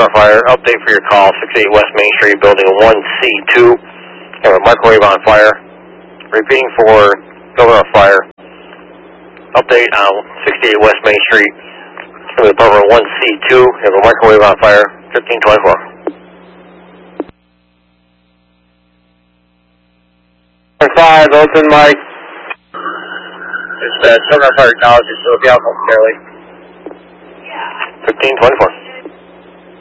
Pilgrim Fire, update for your call, 68 West Main Street, building 1C2. Have a microwave on fire. Repeating for Pilgrim Fire, update on 68 West Main Street, apartment 1C2. Have a microwave on fire, 1524. 5, open mic. Pilgrim Fire acknowledges Philadelphia momentarily. 1524.